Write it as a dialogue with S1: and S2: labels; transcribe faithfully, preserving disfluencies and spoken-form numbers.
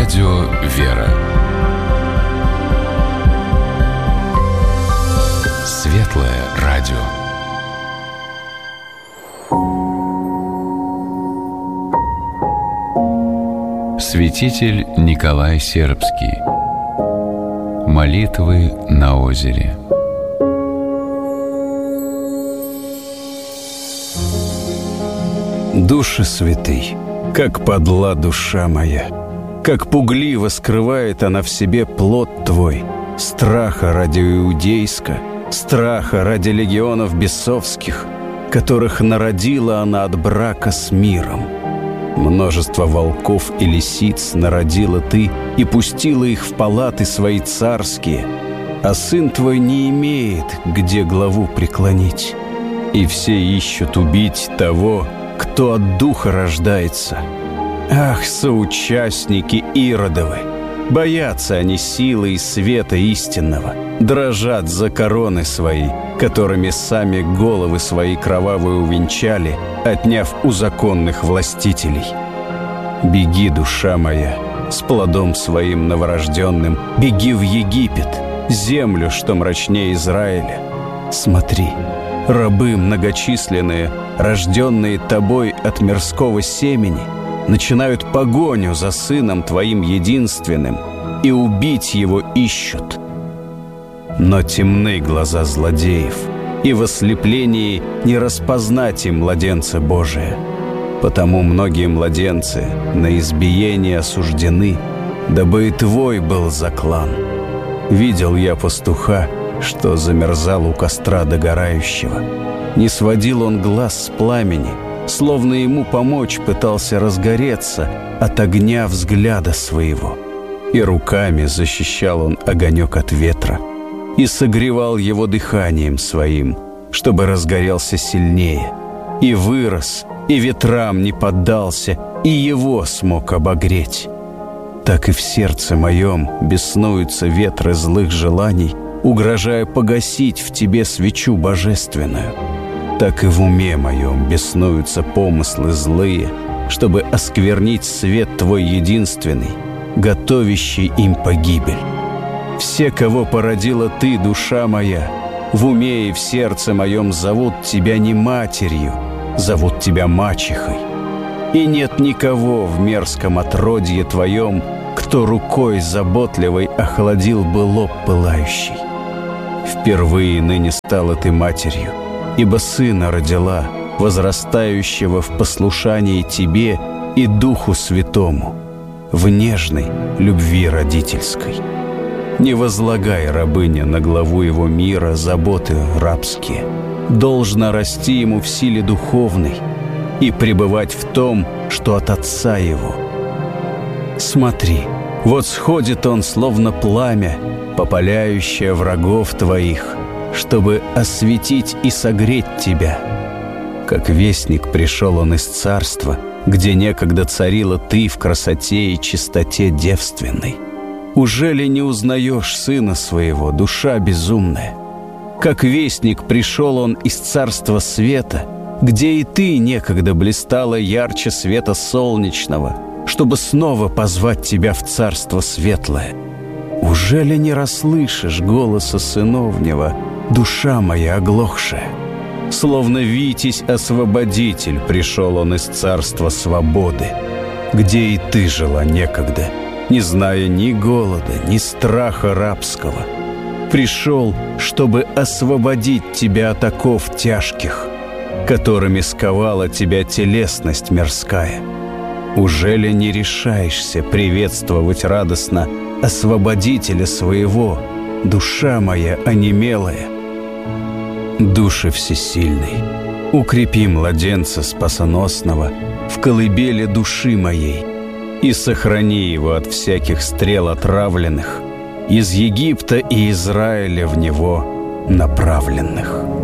S1: Радио «Вера». Светлое радио. Святитель Николай Сербский. Молитвы на озере.
S2: Душе святый, как подла душа моя, как пугливо скрывает она в себе плод твой, страха ради иудейска, страха ради легионов бесовских, которых народила она от брака с миром. Множество волков и лисиц народила ты и пустила их в палаты свои царские, а сын твой не имеет, где главу преклонить. И все ищут убить того, кто от духа рождается. Ах, соучастники Иродовы! Боятся они силы и света истинного, дрожат за короны свои, которыми сами головы свои кровавые увенчали, отняв у законных властителей. Беги, душа моя, с плодом своим новорожденным, беги в Египет, землю, что мрачнее Израиля. Смотри, рабы многочисленные, рожденные тобой от мирского семени, начинают погоню за сыном твоим единственным, и убить его ищут. Но темны глаза злодеев, и в ослеплении не распознать им младенца Божия. Потому многие младенцы на избиение осуждены, дабы и твой был заклан. Видел я пастуха, что замерзал у костра догорающего. Не сводил он глаз с пламени, словно ему помочь пытался разгореться от огня взгляда своего. И руками защищал он огонек от ветра, и согревал его дыханием своим, чтобы разгорелся сильнее, и вырос, и ветрам не поддался, и его смог обогреть. Так и в сердце моем беснуются ветры злых желаний, угрожая погасить в тебе свечу божественную. Так и в уме моем беснуются помыслы злые, чтобы осквернить свет твой единственный, готовящий им погибель. Все, кого породила ты, душа моя, в уме и в сердце моем зовут тебя не матерью, зовут тебя мачехой. И нет никого в мерзком отродье твоем, кто рукой заботливой охладил бы лоб пылающий. Впервые ныне стала ты матерью, ибо сына родила, возрастающего в послушании тебе и Духу Святому, в нежной любви родительской. Не возлагай, рабыня, на главу его мира заботы рабские. Должно расти ему в силе духовной и пребывать в том, что от отца его. Смотри, вот сходит он, словно пламя, попаляющее врагов твоих, чтобы осветить и согреть тебя. Как вестник пришел он из царства, где некогда царила ты в красоте и чистоте девственной. Ужели не узнаешь сына своего, душа безумная? Как вестник пришел он из царства света, где и ты некогда блистала ярче света солнечного, чтобы снова позвать тебя в царство светлое. Ужели не расслышишь голоса сыновнего, душа моя оглохшая? Словно Витязь-освободитель пришел он из царства свободы, где и ты жила некогда, не зная ни голода, ни страха рабского. Пришел, чтобы освободить тебя от оков тяжких, которыми сковала тебя телесность мирская. Ужели не решаешься приветствовать радостно освободителя своего, душа моя онемелая? Душе всесильный, укрепи младенца спасоносного в колыбели души моей и сохрани его от всяких стрел отравленных, из Египта и Израиля в него направленных.